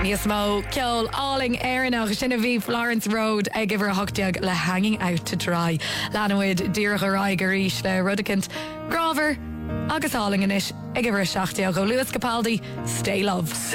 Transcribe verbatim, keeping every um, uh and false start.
Níos mó ceol áling éireann agus sinna bhí Florence Road ag gibhar hochdeag le Hanging Out to Dry. Leanhuid díreach a raig ar ís le rudicint Graver agus áling inis ag gibhar seachtaíoch ó Lewis Capaldi, Stay Love.